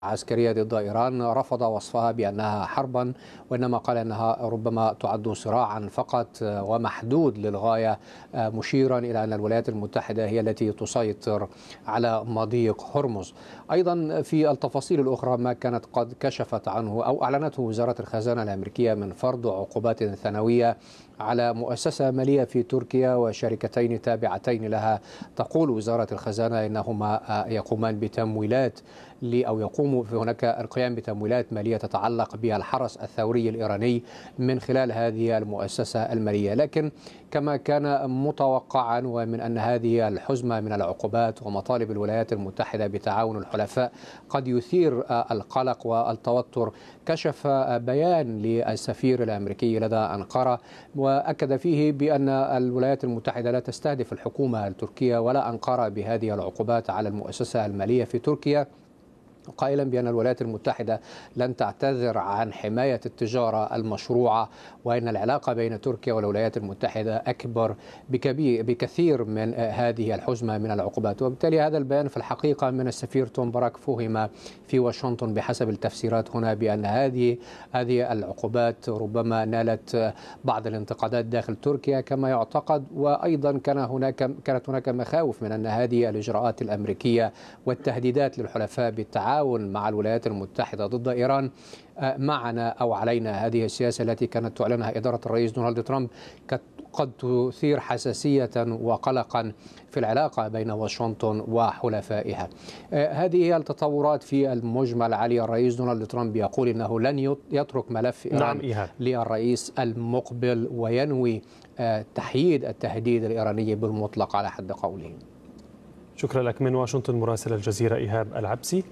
عسكرية ضد إيران رفض وصفها بأنها حربا، وإنما قال أنها ربما تعد صراعا فقط ومحدود للغاية، مشيرا إلى أن الولايات المتحدة هي التي تسيطر على مضيق هرمز. أيضا في التفاصيل الأخرى ما كانت قد كشفت عنه أو أعلنته وزارة الخزانة الأمريكية من فرض عقوبات ثانوية على مؤسسة مالية في تركيا وشركتين تابعتين لها. تقول وزارة الخزانة إنهما يقومان بتمويلات أو يقوم في هناك القيام بتمويلات مالية تتعلق بالحرس الثوري الإيراني من خلال هذه المؤسسة المالية. لكن كما كان متوقعا، ومن أن هذه الحزمة من العقوبات ومطالب الولايات المتحدة بتعاون الحلفاء قد يثير القلق والتوتر، كشف بيان للسفير الأمريكي لدى أنقرة وأكد فيه بأن الولايات المتحدة لا تستهدف الحكومة التركية ولا أنقرة بهذه العقوبات على المؤسسة المالية في تركيا، قائلا بأن الولايات المتحدة لن تعتذر عن حماية التجارة المشروعة، وأن العلاقة بين تركيا والولايات المتحدة أكبر بكثير من هذه الحزمة من العقوبات. وبالتالي هذا البيان في الحقيقة من السفير توم باراك فهم في واشنطن بحسب التفسيرات هنا بأن هذه العقوبات ربما نالت بعض الانتقادات داخل تركيا كما يعتقد، وأيضا كانت هناك مخاوف من أن هذه الإجراءات الأمريكية والتهديدات للحلفاء بالتعاون مع الولايات المتحدة ضد إيران معنا أو علينا. هذه السياسة التي كانت تعلنها إدارة الرئيس دونالد ترامب قد تثير حساسية وقلقا في العلاقة بين واشنطن وحلفائها. هذه هي التطورات في المجمل. علي الرئيس دونالد ترامب يقول إنه لن يترك ملف إيران للرئيس المقبل، وينوي تحييد التهديد الإيراني بالمطلق على حد قوله. شكرا لك من واشنطن مراسل الجزيرة إيهاب العبسي.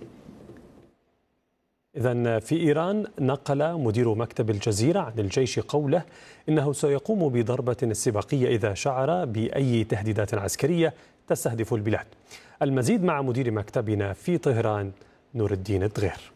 إذن في إيران نقل مدير مكتب الجزيرة عن الجيش قوله إنه سيقوم بضربة استباقية إذا شعر بأي تهديدات عسكرية تستهدف البلاد. المزيد مع مدير مكتبنا في طهران نور الدين الدغير.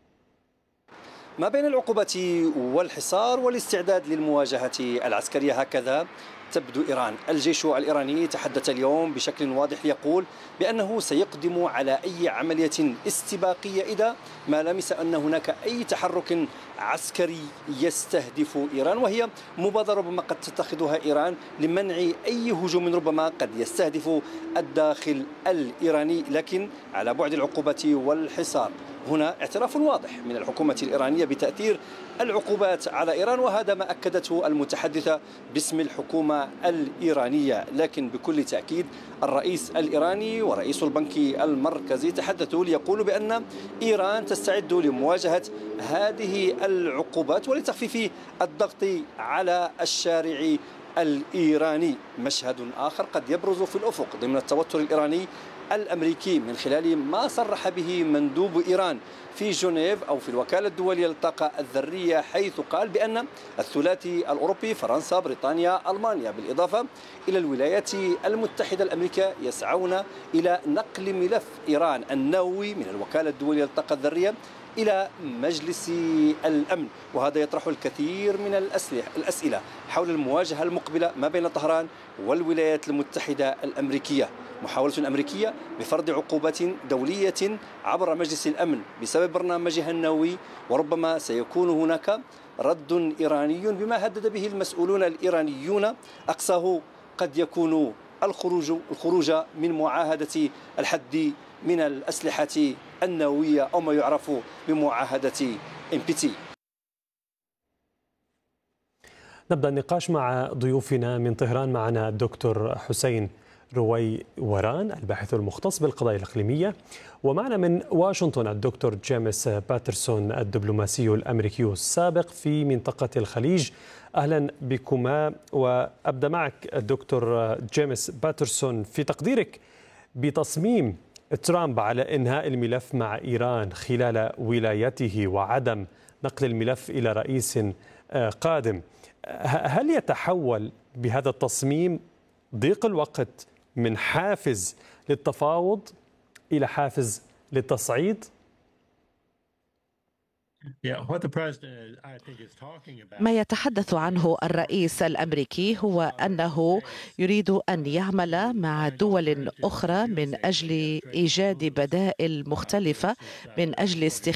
ما بين العقوبة والحصار والاستعداد للمواجهة العسكرية هكذا تبدو إيران. الجيش الإيراني تحدث اليوم بشكل واضح يقول بأنه سيقدم على أي عملية استباقية إذا ما لمس أن هناك أي تحرك عسكري يستهدف إيران، وهي مبادرة ربما قد تتخذها إيران لمنع أي هجوم ربما قد يستهدف الداخل الإيراني. لكن على بعد العقوبة والحصار هنا اعتراف واضح من الحكومة الإيرانية بتأثير العقوبات على إيران، وهذا ما أكدته المتحدثة باسم الحكومة الإيرانية. لكن بكل تأكيد الرئيس الإيراني ورئيس البنك المركزي تحدثوا ليقولوا بأن إيران تستعد لمواجهة هذه العقوبات ولتخفيف الضغط على الشارع الإيراني. مشهد آخر قد يبرز في الأفق ضمن التوتر الإيراني الأمريكي من خلال ما صرح به مندوب إيران في جنيف أو في الوكالة الدولية للطاقة الذرية، حيث قال بأن الثلاثي الأوروبي فرنسا بريطانيا ألمانيا بالإضافة إلى الولايات المتحدة الأمريكية يسعون إلى نقل ملف إيران النووي من الوكالة الدولية للطاقة الذرية إلى مجلس الأمن. وهذا يطرح الكثير من الأسئلة حول المواجهة المقبلة ما بين طهران والولايات المتحدة الأمريكية. محاولة أمريكية بفرض عقوبات دولية عبر مجلس الأمن بسبب برنامجها النووي، وربما سيكون هناك رد إيراني بما هدد به المسؤولون الإيرانيون. أقصاه قد يكون الخروج من معاهدة الحد من الأسلحة النووية أو ما يعرف بمعاهدة NPT. نبدأ النقاش مع ضيوفنا من طهران. معنا الدكتور حسين رويوران الباحث المختص بالقضايا الإقليمية، ومعنا من واشنطن الدكتور جيمس باترسون الدبلوماسي الأمريكي السابق في منطقة الخليج. أهلا بكما. وأبدأ معك الدكتور جيمس باترسون، في تقديرك بتصميم ترامب على إنهاء الملف مع إيران خلال ولايته وعدم نقل الملف إلى رئيس قادم، هل يتحول بهذا التصميم ضيق الوقت من حافز للتفاوض إلى حافز للتصعيد؟ ما يتحدث عنه الرئيس الأمريكي هو أنه يريد أن يعمل مع دول أخرى من أجل إيجاد بدائل مختلفة من أجل